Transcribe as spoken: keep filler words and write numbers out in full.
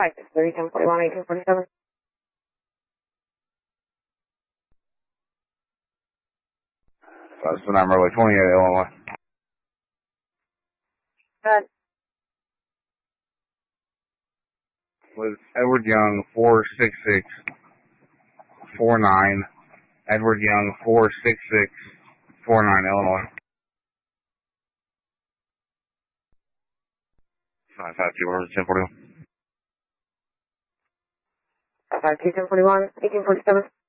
five six three, ten forty-one, eighteen forty-seven. That's the number, like twenty-eight, Illinois. Good. With Edward Young, four six six four nine. Edward Young, four six six four nine, Illinois. five five two, ten forty-one. five five two, ten forty-one, eighteen forty-seven.